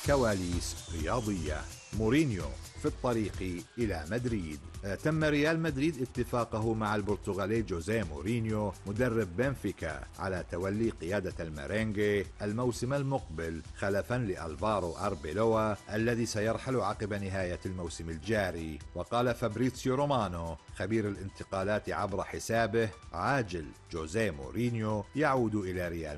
كواليس رياضية. مورينيو في الطريق إلى مدريد. تم ريال مدريد اتفاقه مع البرتغالي جوزيه مورينيو مدرب بنفيكا على تولي قيادة المارينجي الموسم المقبل خلفا لألفارو أربيلوا الذي سيرحل عقب نهاية الموسم الجاري. وقال فابريتسيو رومانو خبير الانتقالات عبر حسابه: عاجل جوزيه مورينيو يعود إلى ريال